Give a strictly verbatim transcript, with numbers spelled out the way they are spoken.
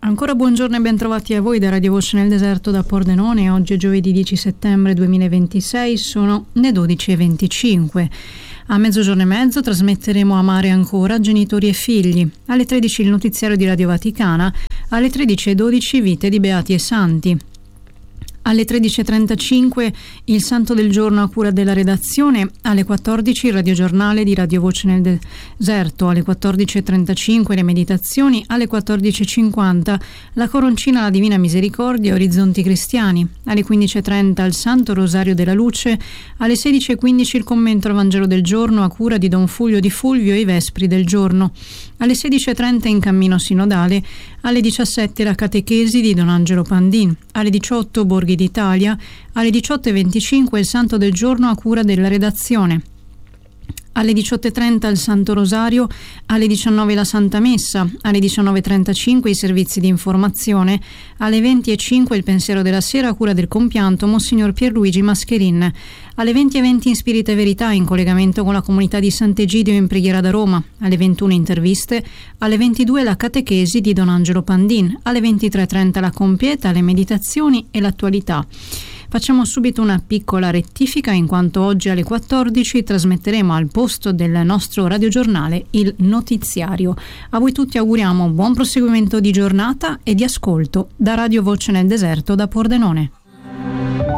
Ancora buongiorno e bentrovati a voi da Radio Voce nel Deserto da Pordenone. Oggi è giovedì dieci settembre duemilaventisei, sono le dodici e venticinque. A mezzogiorno e mezzo trasmetteremo Amare ancora, genitori e figli. Alle tredici il notiziario di Radio Vaticana, alle tredici e dodici Vite di Beati e Santi. Alle tredici e trentacinque il Santo del Giorno a cura della redazione, alle quattordici il radiogiornale di Radio Voce nel Deserto, alle quattordici e trentacinque le meditazioni, alle quattordici e cinquanta la Coroncina alla Divina Misericordia e Orizzonti Cristiani, alle quindici e trenta il Santo Rosario della Luce, alle sedici e quindici il commento al Vangelo del Giorno a cura di Don Fulvio di Fulvio e i Vespri del Giorno, alle sedici e trenta in cammino sinodale, alle diciassette la Catechesi di Don Angelo Pandin, alle diciotto Borghi d'Italia, alle diciotto e venticinque il Santo del Giorno a cura della redazione, alle diciotto e trenta il Santo Rosario, alle diciannove la Santa Messa, alle diciannove e trentacinque i servizi di informazione, alle venti e cinque il Pensiero della Sera a cura del compianto Monsignor Pierluigi Mascherin, alle venti e venti in Spirito e Verità in collegamento con la comunità di Sant'Egidio in preghiera da Roma, alle ventuno interviste, alle ventidue la Catechesi di Don Angelo Pandin, alle ventitré e trenta la Compieta, le meditazioni e l'attualità. Facciamo subito una piccola rettifica in quanto oggi alle quattordici trasmetteremo al posto del nostro radiogiornale il notiziario. A voi tutti auguriamo buon proseguimento di giornata e di ascolto da Radio Voce nel Deserto da Pordenone.